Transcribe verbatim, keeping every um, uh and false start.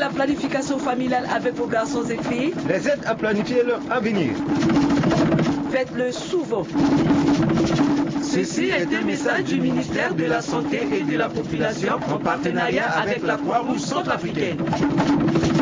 la planification familiale avec vos garçons et filles. Les aide à planifier leur avenir. Faites-le souvent. Ceci est un message du ministère de la Santé et de la Population en partenariat avec la Croix-Rouge centrafricaine.